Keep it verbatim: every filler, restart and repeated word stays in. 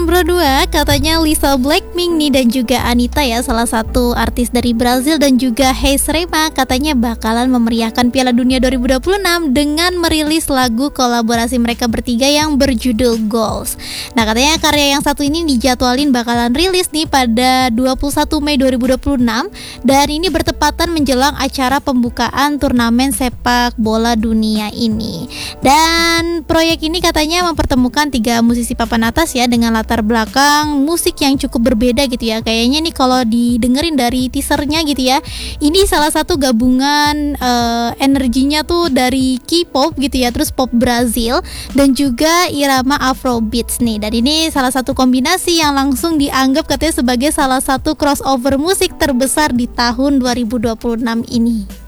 nomor dua, katanya Lisa Blackpink nih dan juga Anitta ya, salah satu artis dari Brazil, dan juga Haze Rema katanya bakalan memeriahkan Piala Dunia dua ribu dua puluh enam dengan merilis lagu kolaborasi mereka bertiga yang berjudul Goals. Nah, katanya karya yang satu ini dijadwalin bakalan rilis nih pada dua puluh satu Mei dua ribu dua puluh enam, dan ini bertepatan menjelang acara pembukaan turnamen sepak bola dunia ini. Dan proyek ini katanya mempertemukan tiga musisi papan atas ya, dengan latar belakang musik yang cukup berbeda gitu ya. Kayaknya nih kalau didengerin dari teasernya gitu ya, ini salah satu gabungan uh, energinya tuh dari K-pop gitu ya, terus pop Brazil dan juga irama Afrobeats nih. Dan ini salah satu kombinasi yang langsung dianggap katanya sebagai salah satu crossover musik terbesar di tahun dua ribu dua puluh enam ini.